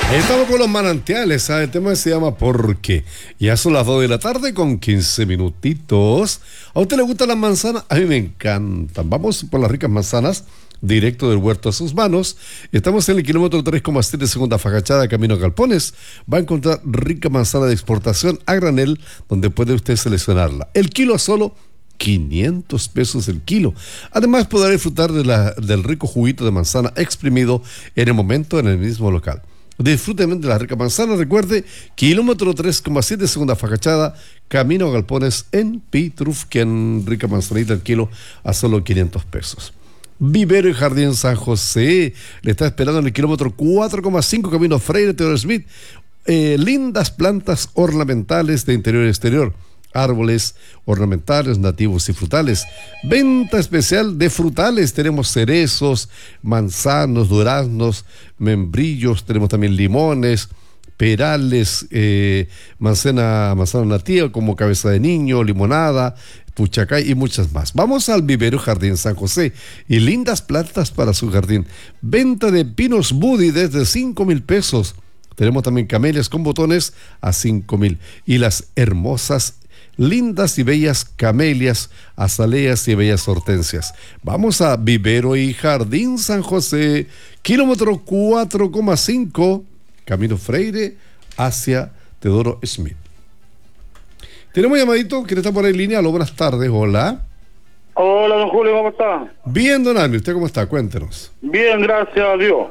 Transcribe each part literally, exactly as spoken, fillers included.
Estamos con los manantiales, ¿sabes? El tema se llama ¿Por qué? Ya son las dos de la tarde con quince minutitos. ¿A usted le gustan las manzanas? A mí me encantan. Vamos por las ricas manzanas, directo del huerto a sus manos. Estamos en el kilómetro tres coma siete, segunda fachada, camino a Galpones. Va a encontrar rica manzana de exportación a granel, donde puede usted seleccionarla. El kilo a solo quinientos pesos el kilo. Además podrá disfrutar de la, del rico juguito de manzana exprimido en el momento en el mismo local. Disfruten de la rica manzana. Recuerde, kilómetro tres coma siete, segunda fachada, camino a Galpones en Pitrufquén. Rica manzanita el kilo a solo quinientos pesos. Vivero y Jardín San José le está esperando en el kilómetro cuatro coma cinco, camino Freire Theodor Smith. Eh, lindas plantas ornamentales de interior y exterior. Árboles ornamentales, nativos y frutales. Venta especial de frutales. Tenemos cerezos, manzanos, duraznos, membrillos. Tenemos también limones, perales, eh, manzana, manzana nativa como cabeza de niño, limonada, puchacay y muchas más. Vamos al vivero Jardín San José y lindas plantas para su jardín. Venta de pinos Buddy desde cinco mil pesos. Tenemos también camelias con botones a cinco mil. Y las hermosas, lindas y bellas camelias, azaleas y bellas hortensias. Vamos a Vivero y Jardín San José, kilómetro cuatro coma cinco, camino Freire hacia Teodoro Smith. Tenemos llamadito que está por ahí en línea. Aló, buenas tardes, hola. Hola, don Julio, ¿cómo está? Bien, don Almi, ¿usted cómo está? Cuéntenos. Bien, gracias a Dios.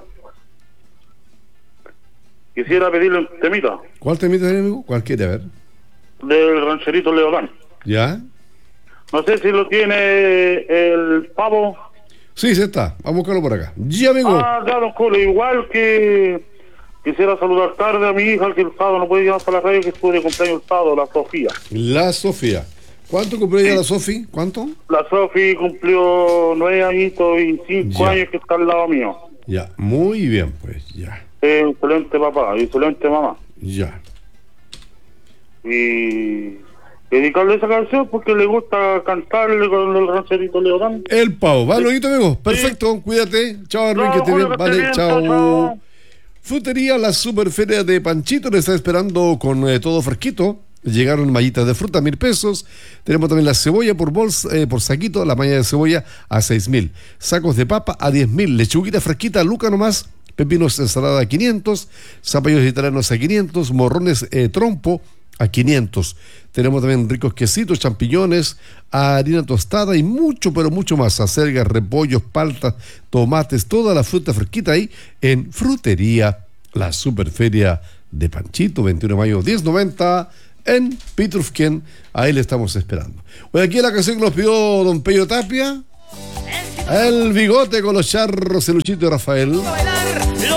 Quisiera pedirle un temita. ¿Cuál temita, amigo? ¿Cuál quiere? A ver. Del rancherito Leodán. ¿Ya? No sé si lo tiene el pavo. Sí, se está. Vamos a buscarlo por acá. Ya, amigo. Ah, ya, don Julio, igual que quisiera saludar tarde a mi hija, que el sábado no puede llegar para la radio, que estuvo de cumpleaños el sábado, la Sofía. La Sofía. ¿Cuánto cumplió ella la Sofi? ¿Cuánto? La Sofía cumplió nueve añitos y cinco Ya. años que está al lado mío. Ya, muy bien, pues, ya. Es excelente papá, excelente mamá. Ya. Y dedicarle esa canción porque le gusta cantarle con el rancherito Leodán. El pavo. ¿Va, Loguito, amigo? Perfecto, cuídate. Chao, Armin, No, que esté bien. Julio, que esté Vale, bien, chao. chao. Frutería La Superferia de Panchito le está esperando con eh, todo fresquito. Llegaron mallitas de fruta a mil pesos. Tenemos también la cebolla por bolsa, eh, por saquito, la malla de cebolla a seis mil. Sacos de papa a diez mil. Lechuguita fresquita, luca nomás. Pepinos ensalada a quinientos. Zapallos italianos a quinientos. Morrones eh, trompo a quinientos. Tenemos también ricos quesitos, champiñones, harina tostada y mucho, pero mucho más. Acelgas, repollos, paltas, tomates, toda la fruta fresquita ahí en Frutería La Superferia de Panchito, veintiuno de mayo, diez noventa en Pitrufquén. Ahí le estamos esperando. Hoy aquí la canción que nos pidió don Pello Tapia. El bigote con los charros, el Luchito y Rafael.